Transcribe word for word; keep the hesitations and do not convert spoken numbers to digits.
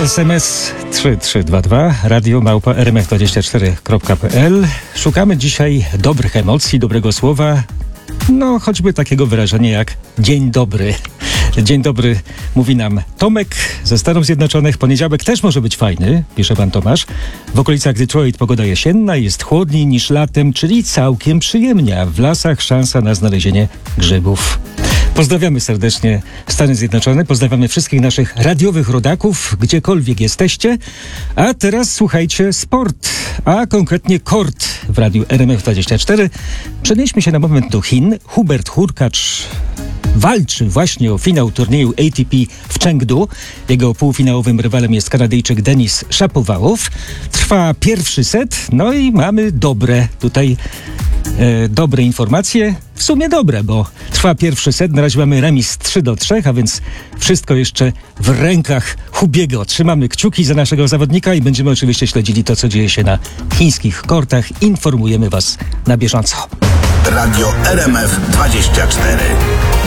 S M S trzy trzy dwa dwa, radio małpa r m f dwadzieścia cztery kropka p l. Szukamy dzisiaj dobrych emocji, dobrego słowa, no choćby takiego wyrażenia jak dzień dobry. Dzień dobry mówi nam Tomek ze Stanów Zjednoczonych. Poniedziałek też może być fajny, pisze pan Tomasz. W okolicach Detroit pogoda jesienna, jest chłodniej niż latem, czyli całkiem przyjemnie, a w lasach szansa na znalezienie grzybów. Pozdrawiamy serdecznie Stany Zjednoczone, pozdrawiamy wszystkich naszych radiowych rodaków, gdziekolwiek jesteście. A teraz słuchajcie sport, a konkretnie kort w radiu R M F dwadzieścia cztery. Przenieśmy się na moment do Chin. Hubert Hurkacz walczy właśnie o finał turnieju A T P w Chengdu. Jego półfinałowym rywalem jest Kanadyjczyk Denis Shapovalov. Trwa pierwszy set, no i mamy dobre tutaj e, dobre informacje. W sumie dobre, bo trwa pierwszy set. Na razie mamy remis trzy do trzech, a więc wszystko jeszcze w rękach Hubiego. Trzymamy kciuki za naszego zawodnika i będziemy oczywiście śledzili to, co dzieje się na chińskich kortach. Informujemy was na bieżąco. Radio R M F dwadzieścia cztery.